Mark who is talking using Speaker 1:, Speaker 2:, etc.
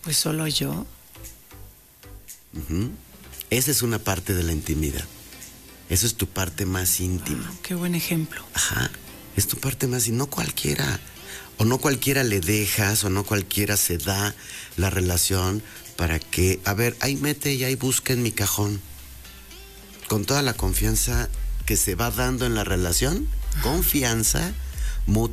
Speaker 1: Pues solo yo.
Speaker 2: Uh-huh. Esa es una parte de la intimidad. Eso es tu parte más íntima.
Speaker 1: Qué buen ejemplo.
Speaker 2: Ajá, es tu parte más íntima. No cualquiera, o no cualquiera le dejas, o no cualquiera se da la relación para que, a ver, ahí mete y ahí busca en mi cajón. Con toda la confianza que se va dando en la relación, confianza mutua.